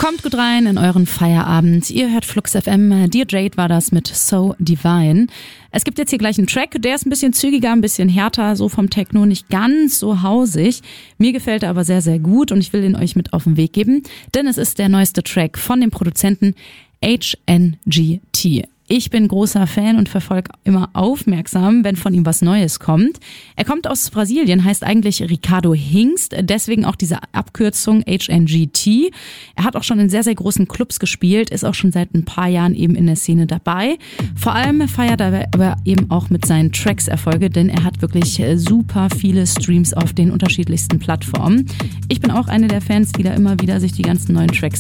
Kommt gut rein in euren Feierabend. Ihr hört Flux FM. Dear Jade war das mit So Divine. Es gibt jetzt hier gleich einen Track, der ist ein bisschen zügiger, ein bisschen härter, so vom Techno, nicht ganz so hausig. Mir gefällt er aber sehr, sehr gut und ich will ihn euch mit auf den Weg geben, denn es ist der neueste Track von dem Produzenten HNGT. Ich bin großer Fan und verfolge immer aufmerksam, wenn von ihm was Neues kommt. Er kommt aus Brasilien, heißt eigentlich Ricardo Hingst, deswegen auch diese Abkürzung HNGT. Er hat auch schon in sehr, sehr großen Clubs gespielt, ist auch schon seit ein paar Jahren eben in der Szene dabei. Vor allem feiert er aber eben auch mit seinen Tracks Erfolge, denn er hat wirklich super viele Streams auf den unterschiedlichsten Plattformen. Ich bin auch eine der Fans, die da immer wieder sich die ganzen neuen Tracks